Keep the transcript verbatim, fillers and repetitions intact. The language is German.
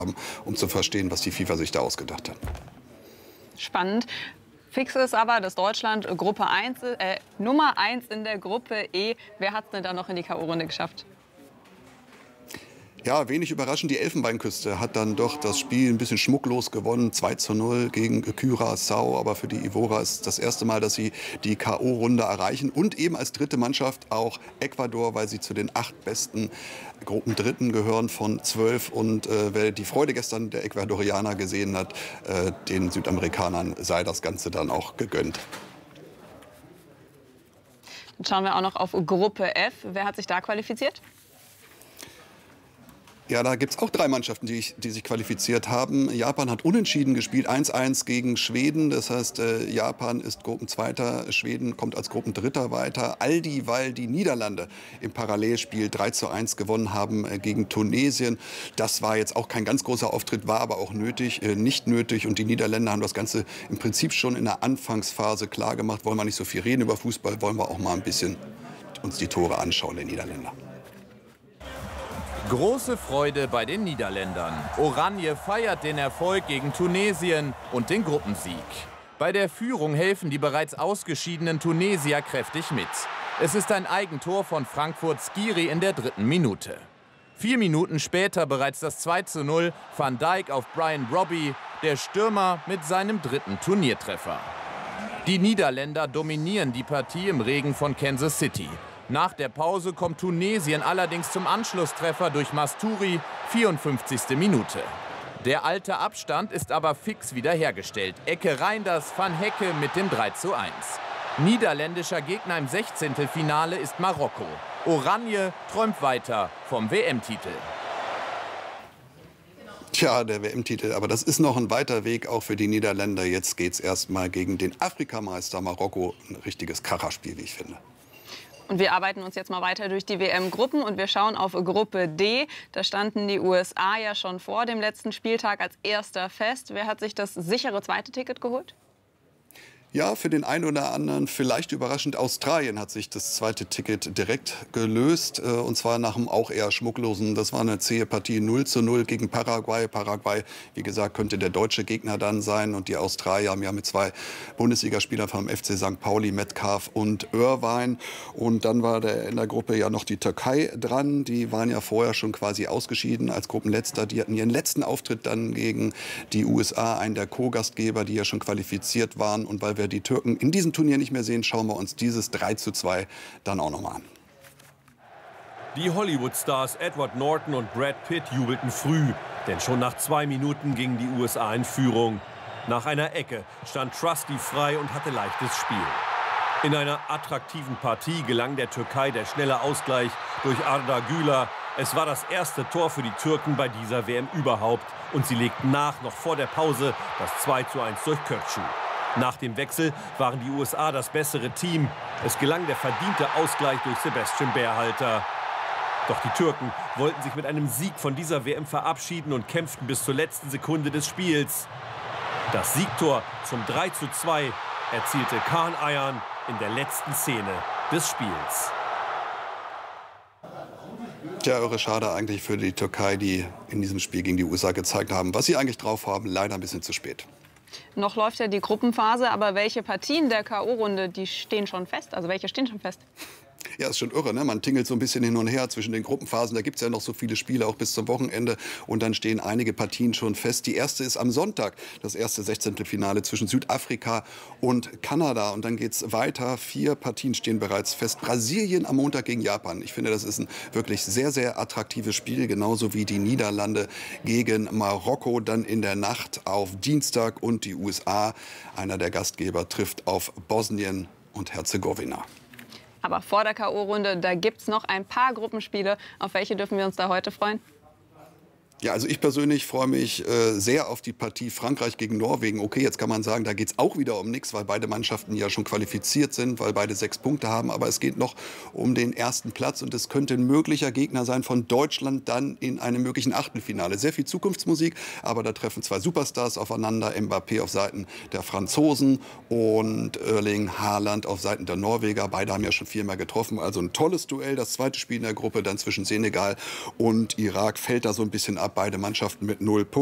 um zu verstehen, was die FIFA sich da ausgedacht hat. Spannend. Fix ist aber, dass Deutschland Gruppe eins, äh, Nummer eins in der Gruppe E. Wer hat es denn da noch in die K O-Runde geschafft? Ja, wenig überraschend, die Elfenbeinküste hat dann doch das Spiel ein bisschen schmucklos gewonnen. zwei zu null gegen Curaçao. Aber für die Ivora ist das erste Mal, dass sie die K O-Runde erreichen. Und eben als dritte Mannschaft auch Ecuador, weil sie zu den acht besten Gruppendritten gehören von zwölf. Und äh, wer die Freude gestern der Ecuadorianer gesehen hat, äh, den Südamerikanern sei das Ganze dann auch gegönnt. Dann schauen wir auch noch auf Gruppe F. Wer hat sich da qualifiziert? Ja, da gibt es auch drei Mannschaften, die, die sich qualifiziert haben. Japan hat unentschieden gespielt, eins eins gegen Schweden. Das heißt, äh, Japan ist Gruppenzweiter, Schweden kommt als Gruppendritter weiter. All die, weil die Niederlande im Parallelspiel drei zu eins gewonnen haben äh, gegen Tunesien. Das war jetzt auch kein ganz großer Auftritt, war aber auch nötig, äh, nicht nötig. Und die Niederländer haben das Ganze im Prinzip schon in der Anfangsphase klar gemacht. Wollen wir nicht so viel reden über Fußball, wollen wir auch mal ein bisschen uns die Tore anschauen, der Niederländer. Große Freude bei den Niederländern. Oranje feiert den Erfolg gegen Tunesien und den Gruppensieg. Bei der Führung helfen die bereits ausgeschiedenen Tunesier kräftig mit. Es ist ein Eigentor von Frankfurt Skiri in der dritten Minute. Vier Minuten später bereits das zwei zu null, Van Dijk auf Brian Brobby, der Stürmer mit seinem dritten Turniertreffer. Die Niederländer dominieren die Partie im Regen von Kansas City. Nach der Pause kommt Tunesien allerdings zum Anschlusstreffer durch Masturi, vierundfünfzigste Minute. Der alte Abstand ist aber fix wiederhergestellt. Ecke Reinders, Van Hecke mit dem drei zu eins. Niederländischer Gegner im Sechzehntelfinale ist Marokko. Oranje träumt weiter vom W M-Titel. Tja, der W M-Titel, aber das ist noch ein weiter Weg auch für die Niederländer. Jetzt geht es erstmal gegen den Afrikameister Marokko. Ein richtiges Kracherspiel, wie ich finde. Und wir arbeiten uns jetzt mal weiter durch die W M-Gruppen und wir schauen auf Gruppe D. Da standen die U S A ja schon vor dem letzten Spieltag als erster fest. Wer hat sich das sichere zweite Ticket geholt? Ja, für den einen oder anderen vielleicht überraschend. Australien hat sich das zweite Ticket direkt gelöst. Äh, und zwar nach einem auch eher schmucklosen. Das war eine zähe Partie, null zu null gegen Paraguay. Paraguay, wie gesagt, könnte der deutsche Gegner dann sein. Und die Australier haben ja mit zwei Bundesligaspielern vom F C Sankt Pauli, Metcalf und Irvine. Und dann war der in der Gruppe ja noch die Türkei dran. Die waren ja vorher schon quasi ausgeschieden als Gruppenletzter. Die hatten ihren letzten Auftritt dann gegen die U S A, einen der Co-Gastgeber, die ja schon qualifiziert waren. Und weil wir die Türken in diesem Turnier nicht mehr sehen, schauen wir uns dieses drei zu zwei dann auch noch mal an. Die Hollywood-Stars Edward Norton und Brad Pitt jubelten früh, denn schon nach zwei Minuten gingen die U S A in Führung. Nach einer Ecke stand Trusty frei und hatte leichtes Spiel. In einer attraktiven Partie gelang der Türkei der schnelle Ausgleich durch Arda Güler. Es war das erste Tor für die Türken bei dieser W M überhaupt und sie legten nach, noch vor der Pause, das zwei zu eins durch Kökçü. Nach dem Wechsel waren die U S A das bessere Team. Es gelang der verdiente Ausgleich durch Sebastian Berhalter. Doch die Türken wollten sich mit einem Sieg von dieser W M verabschieden und kämpften bis zur letzten Sekunde des Spiels. Das Siegtor zum drei zu zwei erzielte Kaan Ayhan in der letzten Szene des Spiels. Tja, irre schade eigentlich für die Türkei, die in diesem Spiel gegen die U S A gezeigt haben, was sie eigentlich drauf haben. Leider ein bisschen zu spät. Noch läuft ja die Gruppenphase, aber welche Partien der K O-Runde, die stehen schon fest? Also welche stehen schon fest? Ja, ist schon irre, ne? Man tingelt so ein bisschen hin und her zwischen den Gruppenphasen. Da gibt es ja noch so viele Spiele, auch bis zum Wochenende. Und dann stehen einige Partien schon fest. Die erste ist am Sonntag, das erste Sechzehntelfinale zwischen Südafrika und Kanada. Und dann geht es weiter. Vier Partien stehen bereits fest. Brasilien am Montag gegen Japan. Ich finde, das ist ein wirklich sehr, sehr attraktives Spiel. Genauso wie die Niederlande gegen Marokko. Dann in der Nacht auf Dienstag. Und die U S A, einer der Gastgeber, trifft auf Bosnien und Herzegowina. Aber vor der K O-Runde, da gibt es noch ein paar Gruppenspiele. Auf welche dürfen wir uns da heute freuen? Ja, also ich persönlich freue mich äh, sehr auf die Partie Frankreich gegen Norwegen. Okay, jetzt kann man sagen, da geht es auch wieder um nichts, weil beide Mannschaften ja schon qualifiziert sind, weil beide sechs Punkte haben. Aber es geht noch um den ersten Platz und es könnte ein möglicher Gegner sein von Deutschland dann in einem möglichen Achtelfinale. Sehr viel Zukunftsmusik, aber da treffen zwei Superstars aufeinander. Mbappé auf Seiten der Franzosen und Erling Haaland auf Seiten der Norweger. Beide haben ja schon viermal getroffen, also ein tolles Duell. Das zweite Spiel in der Gruppe dann zwischen Senegal und Irak fällt da so ein bisschen ab. beide Mannschaften mit null Punkten.